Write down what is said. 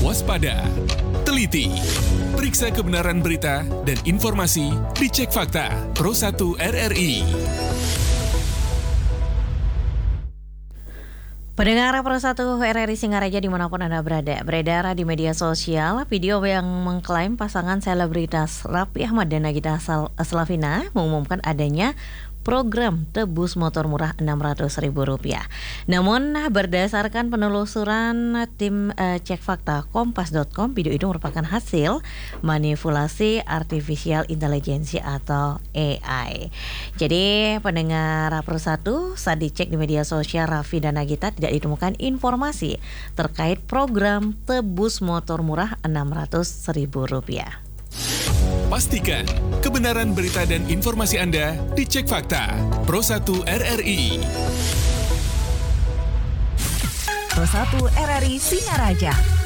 waspada, teliti, periksa kebenaran berita dan informasi dicek fakta Pro 1 RRI. Pendengar Pro 1 RRI Singaraja dimanapun Anda berada, beredar di media sosial video yang mengklaim pasangan selebritas Raffi Ahmad dan Nagita Slavina mengumumkan adanya program tebus motor murah Rp600.000. Namun berdasarkan penelusuran tim cek fakta kompas.com, video itu merupakan hasil manipulasi artificial intelligence atau AI. Jadi pendengar Pro 1, saat dicek di media sosial Raffi dan Nagita tidak ditemukan informasi terkait program tebus motor murah Rp600.000. Pastikan kebenaran berita dan informasi Anda dicek fakta Pro 1 RRI. Pro 1 RRI Singaraja.